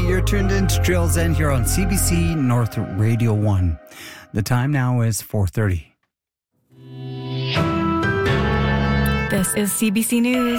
You're tuned into Trails End here on CBC North Radio 1. The time now is 4:30. This is CBC News.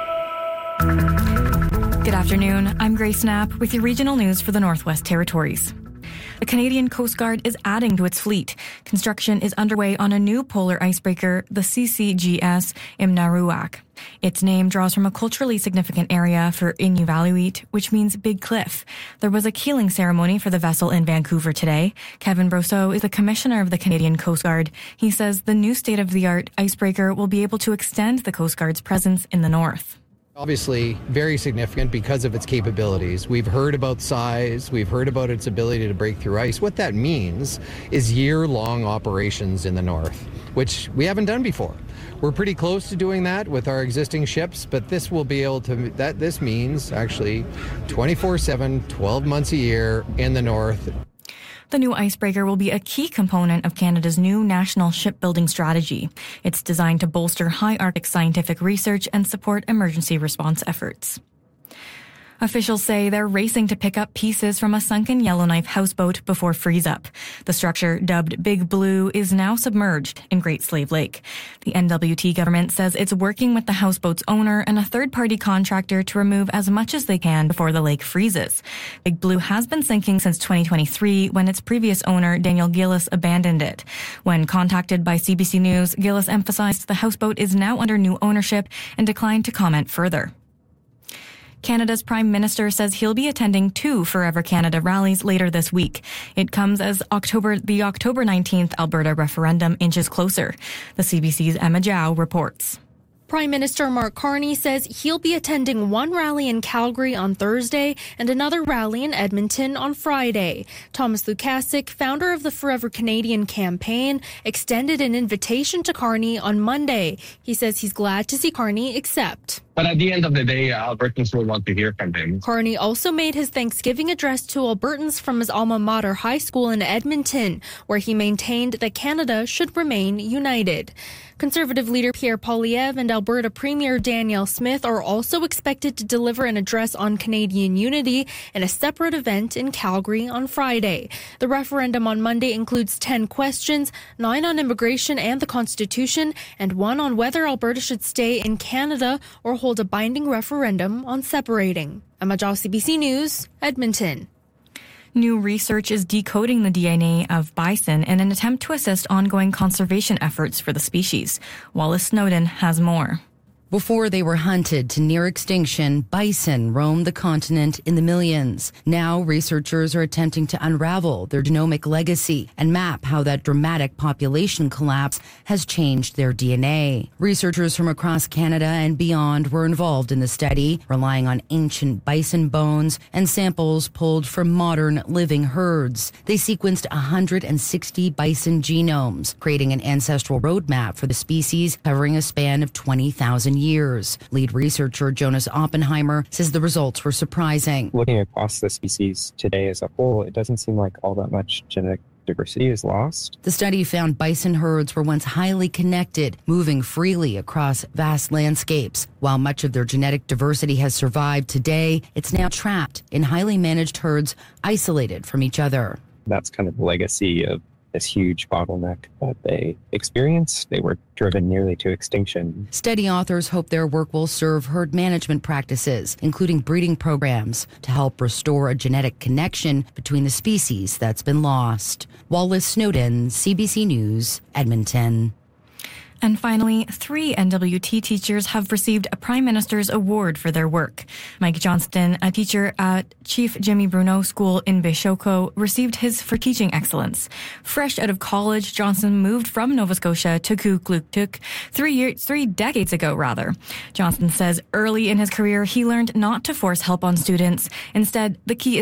Good afternoon. I'm Grace Knapp with your regional news for the Northwest Territories. The Canadian Coast Guard is adding to its fleet. Construction is underway on a new polar icebreaker, the CCGS Imnaruak. Its name draws from a culturally significant area for Inuvialuit, which means big cliff. There was a keeling ceremony for the vessel in Vancouver today. Kevin Brosseau is the commissioner of the Canadian Coast Guard. He says the new state-of-the-art icebreaker will be able to extend the Coast Guard's presence in the north. Obviously, very significant because of its capabilities. We've heard about size, we've heard about its ability to break through ice. What that means is year-long operations in the north, which we haven't done before. We're pretty close to doing that with our existing ships, but this will be able to, this means actually 24/7, 12 months a year in the north. The new icebreaker will be a key component of Canada's new national shipbuilding strategy. It's designed to bolster high Arctic scientific research and support emergency response efforts. Officials say they're racing to pick up pieces from a sunken Yellowknife houseboat before freeze-up. The structure, dubbed Big Blue, is now submerged in Great Slave Lake. The NWT government says it's working with the houseboat's owner and a third-party contractor to remove as much as they can before the lake freezes. Big Blue has been sinking since 2023 when its previous owner, Daniel Gillis, abandoned it. When contacted by CBC News, Gillis emphasized the houseboat is now under new ownership and declined to comment further. Canada's Prime Minister says he'll be attending 2 Forever Canada rallies later this week. It comes as the October 19th Alberta referendum inches closer. The CBC's Emma Zhao reports. Prime Minister Mark Carney says he'll be attending one rally in Calgary on Thursday and another rally in Edmonton on Friday. Thomas Lukasik, founder of the Forever Canadian campaign, extended an invitation to Carney on Monday. He says he's glad to see Carney accept. But at the end of the day, Albertans will want to hear from him. Carney also made his Thanksgiving address to Albertans from his alma mater high school in Edmonton, where he maintained that Canada should remain united. Conservative leader Pierre Poilievre and Alberta Premier Danielle Smith are also expected to deliver an address on Canadian unity in a separate event in Calgary on Friday. The referendum on Monday includes 10 questions, 9 on immigration and the Constitution, and 1 on whether Alberta should stay in Canada or hold a binding referendum on separating. Emma Zhao, CBC News, Edmonton. New research is decoding the DNA of bison in an attempt to assist ongoing conservation efforts for the species. Wallace Snowden has more. Before they were hunted to near extinction, bison roamed the continent in the millions. Now, researchers are attempting to unravel their genomic legacy and map how that dramatic population collapse has changed their DNA. Researchers from across Canada and beyond were involved in the study, relying on ancient bison bones and samples pulled from modern living herds. They sequenced 160 bison genomes, creating an ancestral roadmap for the species covering a span of 20,000 years. Lead researcher Jonas Oppenheimer says the results were surprising. Looking across the species today as a whole, it doesn't seem like all that much genetic diversity is lost. The study found bison herds were once highly connected, moving freely across vast landscapes. While much of their genetic diversity has survived today, it's now trapped in highly managed herds, isolated from each other. That's kind of the legacy of this huge bottleneck that they experienced. They were driven nearly to extinction. Study authors hope their work will serve herd management practices, including breeding programs, to help restore a genetic connection between the species that's been lost. Wallace Snowden, CBC News, Edmonton. And finally, 3 NWT teachers have received a Prime Minister's Award for their work. Mike Johnston, a teacher at Chief Jimmy Bruno School in Bishoko, received his for teaching excellence. Fresh out of college, Johnston moved from Nova Scotia to Kugluktuk 3 decades ago. Johnston says early in his career, he learned not to force help on students. Instead, the key is